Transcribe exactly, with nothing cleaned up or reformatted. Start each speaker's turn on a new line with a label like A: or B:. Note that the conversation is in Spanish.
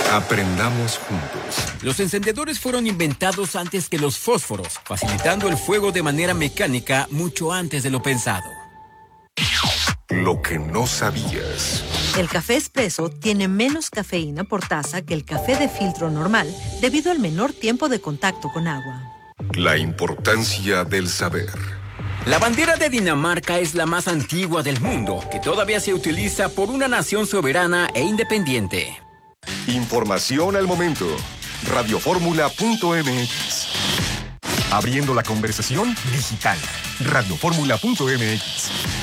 A: Aprendamos juntos.
B: Los encendedores fueron inventados antes que los fósforos, facilitando el fuego de manera mecánica mucho antes de lo pensado.
A: Lo que no sabías.
C: El café expreso tiene menos cafeína por taza que el café de filtro normal debido al menor tiempo de contacto con agua.
A: La importancia del saber.
B: La bandera de Dinamarca es la más antigua del mundo, que todavía se utiliza por una nación soberana e independiente.
A: Información al momento. radioformula punto m x. Abriendo la conversación digital. radioformula punto m x.